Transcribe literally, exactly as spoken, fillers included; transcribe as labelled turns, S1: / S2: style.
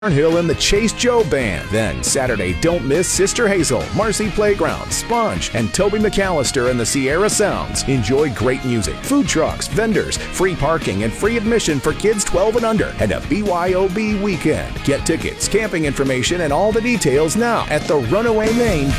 S1: Hill and the Chase Joe Band. Then Saturday, don't miss Sister Hazel, Marcy Playground, Sponge, and Toby McAllister and the Sierra Sounds. Enjoy great music, food trucks, vendors, free parking, and free admission for kids twelve and under, and a B Y O B weekend. Get tickets, camping information, and all the details now at the runaway maine